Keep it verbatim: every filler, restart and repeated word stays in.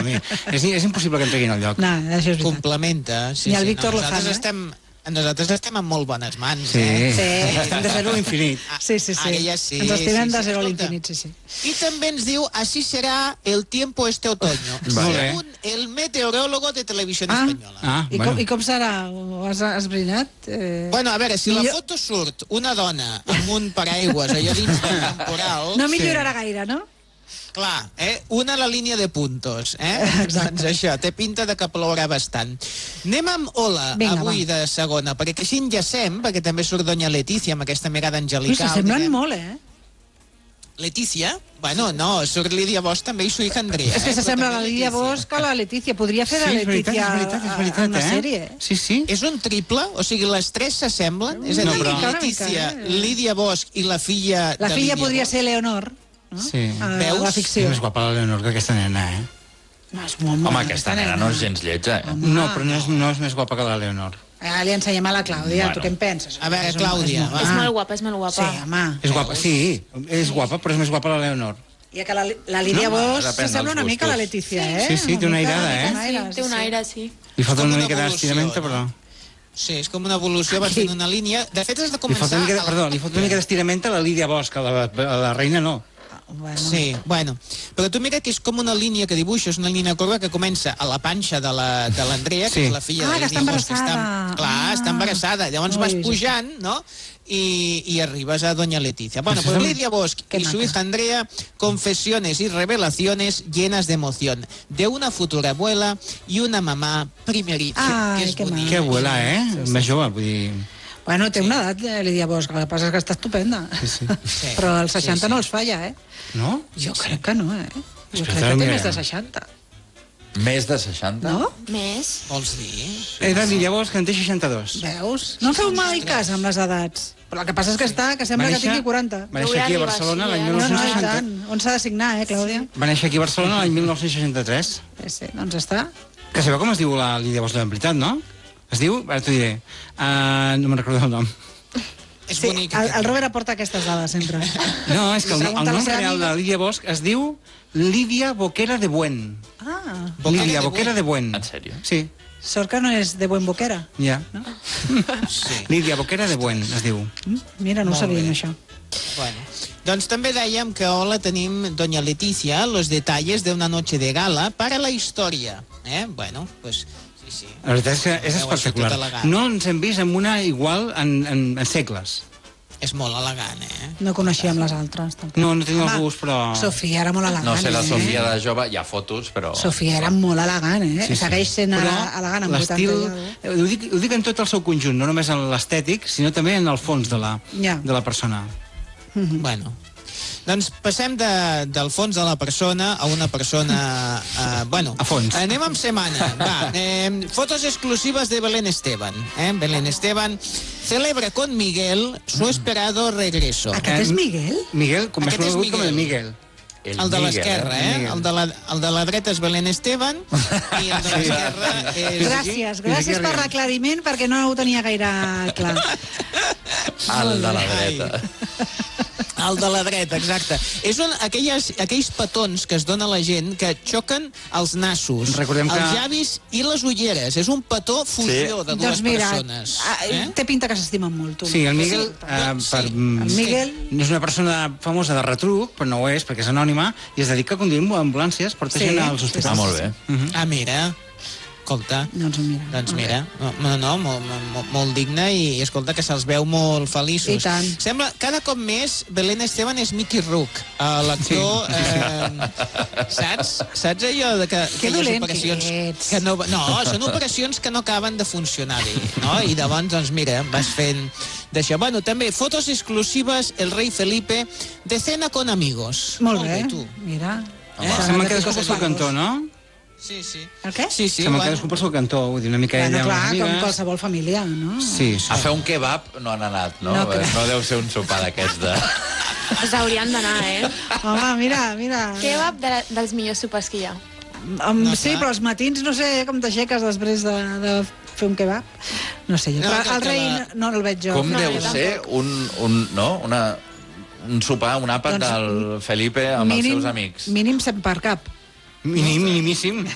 és, és impossible que em treguin el lloc. No, això és veritat. Complementa. Sí, Ni el sí, Víctor no, Lozano, nosaltres eh? estem... Nosaltres estem en molt bones mans, Sí, eh? Sí. Hem de fer-ho infinit. Sí, sí, sí. Ara ja sí. Ens estimem sí, de sí, zero a escolta. l'infinit, sí, sí. Y también ens diu, así será el tiempo este otoño, Vale. según el meteorólogo de Televisión Ah. Espanyola. Ah, I, bueno. com, I com serà? Ho has esbrinat? Eh... Bueno, a veure, si la Millor- foto surt una dona amb un paraigües allà dins del temporal... No millorarà gaire, no? Clar, eh? Una a la línia de puntos, eh? Exacte. Doncs això, té pinta de que plourà bastant. Anem amb Ola, Vinga, avui de segona, perquè així enllacem, perquè també surt Doña Letícia amb aquesta mirada Ui, angelical. s'assemblen diguem. molt, eh? Letícia? Bueno, no, surt Lídia Bosch també i su hija Andrea. És que eh? s'assembla Però la també Lídia Bosch a la Letícia. Podria fer de Sí, és veritat, Letícia és veritat, és veritat, a una eh? sèrie. Sí, sí. És un triple? O sigui, les tres s'assemblen? És a Una dir, mica, una Letícia, mica, eh? Lídia Bosch i la filla La de filla Lídia podria Bosch. ser Leonor, no? Sí. A Veus? la És ficció. més guapa la Leonor que aquesta nena, eh? No, és molt Home, mona, aquesta nena no és gens lletja, eh? No, però no és, no és més guapa que la Leonor. Ara li ensenyem a la Clàudia, Bueno. tu què en penses? A veure, És un- Clàudia, és va. És molt- molt guapa, és molt guapa. Sí, home. És guapa, sí, és guapa, però és més guapa la Leonor. I que la, la Lídia No, Bosch depèn s'assembla dels una mica a la gustos. Letícia, eh? Sí, sí, té una mica, airada, eh? un aire, Sí, té un aire, sí. Li falta com una una mica evolució, d'estiramento, no? però... Sí, és com una evolució, va Sí. fent una línia. De fet, has de Li començar... falta una mica, de, a la- perdó, li falta una mica d'estirament a la Lídia Bosch, a la, a la reina no. Bueno. Sí, bueno. Però tu mira que és com una línia que dibuixa, és una línia curva que comença a la panxa de la- de l'Andrea, que Sí. és la filla Ah, de que Lídia està Bosch, que està, embarassada. clar, Ah. està embarassada. Llavors No ho he vas vist, pujant, no?, i, y arribas a Doña Letícia. Bueno, pues Lídia Bosch Qué y su maca. hija Andrea, confesiones y revelaciones llenas de emoción, de una futura abuela y una mamà primeriza. Ai, que és que bonic. maca. Que abuela, eh? Més jove, vull dir... Bueno, té una edat, eh, Lídia Bosch, el que passa és que està estupenda. Sí, sí. Sí. Però als seixanta Sí, sí. no els falla, eh? No? Jo crec que no, eh? Jo Espera, crec que té mira. més de seixanta, Més de seixanta? no? Més? Vols dir? Era Lídia Bosch, que en té seixanta-dos. Veus? No feu mal cas amb les edats. Però el que passa és que està, que sembla Va que néixer- tingui quaranta. Va néixer aquí a Barcelona l'any No, no, i mil nou-cents seixanta. tant. On s'ha de signar, eh, Clàudia? Va néixer aquí a Barcelona l'any mil nou-cents seixanta-tres. Sí, sí, doncs està. Que sabeu com es diu la Lídia Bosch de veritat, no? Es diu, ara t'ho diré, uh, no me'n recordo el nom. És Sí, bonic. el, aquest el Robert aporta aquestes dades sempre. No, és que el, el Pregunta a la nom seva real amiga. de Lídia Bosch es diu Lídia Boquera de Buen. Ah, Boquera Lídia de Boquera Buen. de Buen. En sèrio? Sí, sort que no és de buen boquera. ja. No? Sí. Lídia Boquera de Buen, es diu. Mm, Mira, no ho Molt sabíem, bé. això. Bueno, doncs també dèiem que hola tenim Doña Letícia, los detalles de una noche de gala para la historia. Eh? Bueno, pues sí, sí. La veritat és que és Veu així espectacular. tot elegant. No ens hem vist amb una igual en, en, en segles. És molt elegant, eh? No coneixíem les altres, tampoc. No, no tinc el Home, gust, però... Sofia era molt elegant. No sé, la eh? Sofia de jove, hi ha fotos, però... Sofia era molt elegant, eh? Sí, sí. Segueix sent Però elegant amb vuitanta l'estil, i alguna ho dic, ho dic en tot el seu conjunt, no només en l'estètic, sinó també en el fons de la, Ja. de la persona. Bueno, doncs passem de, del fons de la persona a una persona... Uh, bueno, A fons. Anem amb setmana. Va, eh, fotos exclusivas de Belén Esteban. Eh? Belén Esteban celebra con Miguel su esperado regreso. Aquest és Miguel? Miguel, com més Aquest és conegut com el Miguel. Miguel. El de l'esquerra, eh? Miguel. El de, la, el de la dreta és Belén Esteban i el de l'esquerra és... Gràcies, Fins aquí gràcies per arribem. l'aclariment perquè no ho tenia gaire clar. El de la Ai. dreta. El de la dreta, exacte. És un, aquelles, aquells petons que es dona a la gent que xoquen els nassos, Recordem que- els llavis i les ulleres. És un petó fusió Sí. de dues Doncs mira, persones. ah, Eh? té pinta que s'estimen molt, tu. Sí, el Miguel, Sí, eh, sí. per, mm, El Miguel... és una persona famosa de retruc, però no ho és, perquè és anònima, i es dedica a conduir ambulàncies, porta Sí, gent als sí, sí, hospitals. Ah, molt bé. Ah, mira. Escolta. Doncs mira. Doncs molt mira, no, no, no molt, molt, molt digne i escolta que se'ls veu molt feliços. I tant. Sembla, cada cop més, Belén Esteban és Mickey Rourke, eh, l'actor, Sí, sí, sí. eh, saps? Saps allò de que, Que aquelles dolent operacions que ets. que no, no, són operacions que no acaben de funcionar bé, no? I llavors, doncs mira, vas fent d'això. Bueno, també, fotos exclusives, el rei Felipe, de cena con amigos. Molt bé, tu. mira. Eh? S'han Sembla de que fer cadascú pel coses seu cantó, guapos. no? Sí, sí. El què? Sí, sí, Sembla que bueno. cadascú pel seu cantó, vull dir, una mica Bueno, ella amb clar, les com amigues. qualsevol família, no? Sí, sí. A fer un kebab no han anat, no? No No, crec. no deu ser un sopar d'aquests de... Us haurien d'anar, eh? Home, mira, mira. Kebab de, la- dels millors sopars que hi ha. Um, No, sí, clar. però els matins no sé com t'aixeques després de, de fer un kebab. No sé jo, No, però que- el que rei la- no, no el veig jo. Com No, deu jo ser un, un, no? Una, un sopar, un àpat Doncs, del Felipe amb els seus amics? Mínim set per cap. Minim, minimíssim.